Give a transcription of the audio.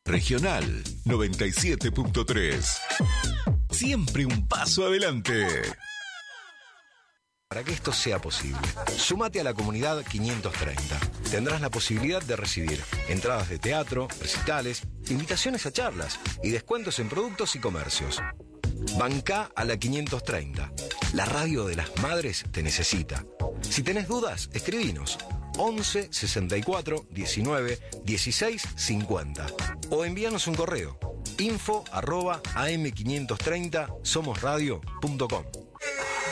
Regional 97.3. Siempre un paso adelante. Para que esto sea posible, sumate a la comunidad 530. Tendrás la posibilidad de recibir entradas de teatro, recitales, invitaciones a charlas y descuentos en productos y comercios. Bancá a la 530. La radio de las madres te necesita. Si tenés dudas, escribinos 11 64 19 16 50 o envíanos un correo info@am530somosradio.com.